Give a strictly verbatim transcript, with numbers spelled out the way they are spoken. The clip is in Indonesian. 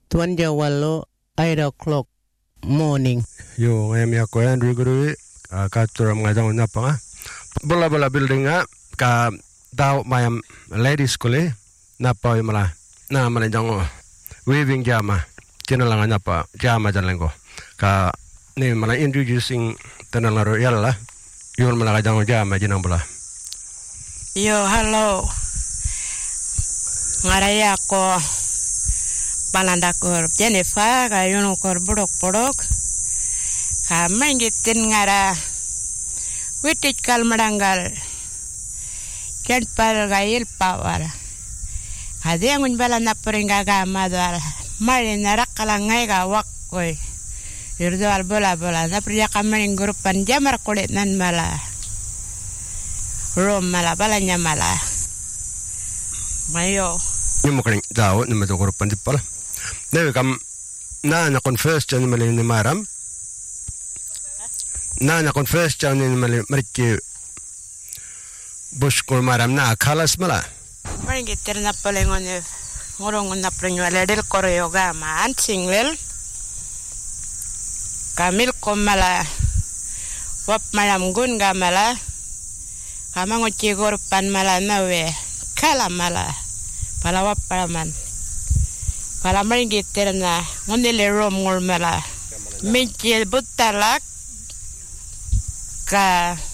Tuan Jawalo eight o'clock morning. Yo ngayam ya ko Andrew Guru ka turam ngajang na pa nga. Bola bola building nga ka daw mayam ladies school na pa mala na mala jang weaving jama kinalangan na pa jama jan lengko ka ni mala introducing tanang laro yalla yon mala ka jang jama jinang bola. Yo hello. Ngaraya ko panandakor Jennifer ka yun kor burok burok ka mangitin ngara witik kal madangal ken pal gail power ade ngun bala na peringa ga madal mari narak kalangai ga wakoy irdo al bola bola na priya kamaring grupan jamar kulit nan mala rom mala bala nyamala mayo ni mo kring daw ni medyo grupan dipal ne kam na na confess chan ni mali ni maram na na confess chan ni mali mariki bush ko maram na khalas mala mari gitter na palengon e ngorong na prenyo ledel koreoga man singlel kamil ko mala wap malam gun ga mala kamango chigor pan mala nawe kala mala pala wap paraman pala mari gitter na ngonile rom ngol mala minchi butalak ka